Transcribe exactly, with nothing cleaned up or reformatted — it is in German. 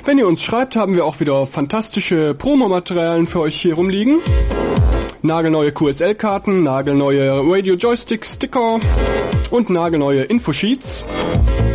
Wenn ihr uns schreibt, haben wir auch wieder fantastische Promomaterialien für euch hier rumliegen. Nagelneue Q S L-Karten, nagelneue Radio-Joystick-Sticker und nagelneue Infosheets.